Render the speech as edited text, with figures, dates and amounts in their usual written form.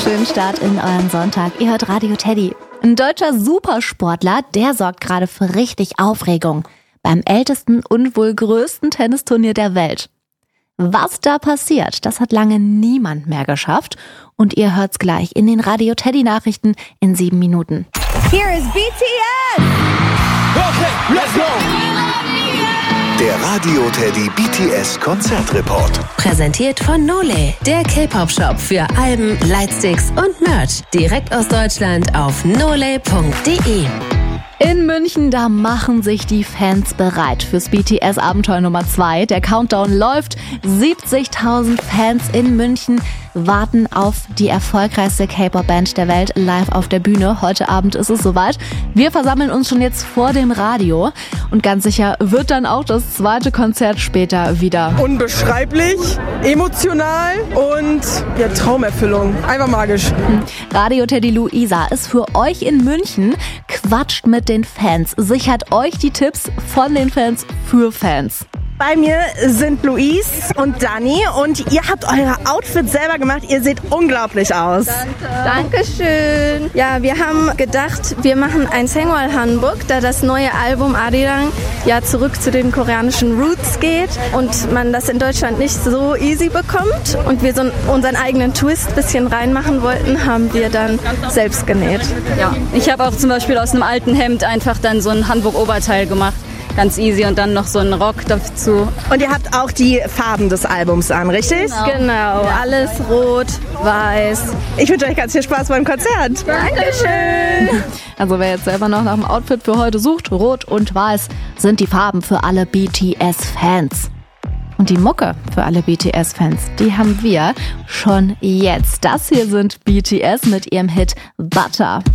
Schönen Start in euren Sonntag. Ihr hört Radio Teddy. Ein deutscher Supersportler, der sorgt gerade für richtig Aufregung. Beim ältesten und wohl größten Tennisturnier der Welt. Was da passiert, das hat lange niemand mehr geschafft. Und ihr hört's gleich in den Radio Teddy Nachrichten in 7 Minuten. Here is BTS! Okay, let's go! Der Radio Teddy BTS Konzertreport. Präsentiert von Nole, der K-Pop-Shop für Alben, Lightsticks und Merch. Direkt aus Deutschland auf nole.de. In München, da machen sich die Fans bereit fürs BTS-Abenteuer Nummer 2. Der Countdown läuft. 70.000 Fans in München warten auf die erfolgreichste K-Pop-Band der Welt live auf der Bühne. Heute Abend ist es soweit. Wir versammeln uns schon jetzt vor dem Radio. Und ganz sicher wird dann auch das zweite Konzert später wieder. Unbeschreiblich, emotional und ja, Traumerfüllung. Einfach magisch. Radio Teddy Luisa ist für euch in München. Quatscht mit den Fans. Sichert euch die Tipps von den Fans für Fans. Bei mir sind Luis und Dani und ihr habt eure Outfits selber gemacht. Ihr seht unglaublich aus. Dankeschön. Ja, wir haben gedacht, wir machen ein Sangwol Hanbok, da das neue Album Arirang ja zurück zu den koreanischen Roots geht und man das in Deutschland nicht so easy bekommt und wir so unseren eigenen Twist ein bisschen reinmachen wollten, haben wir dann selbst genäht. Ja, ich habe auch zum Beispiel aus einem alten Hemd einfach dann so ein Hanbok-Oberteil gemacht. Ganz easy und dann noch so einen Rock dazu. Und ihr habt auch die Farben des Albums an, richtig? Genau, alles rot, weiß. Ich wünsche euch ganz viel Spaß beim Konzert. Dankeschön. Also wer jetzt selber noch nach dem Outfit für heute sucht, rot und weiß sind die Farben für alle BTS-Fans. Und die Mucke für alle BTS-Fans, die haben wir schon jetzt. Das hier sind BTS mit ihrem Hit Butter.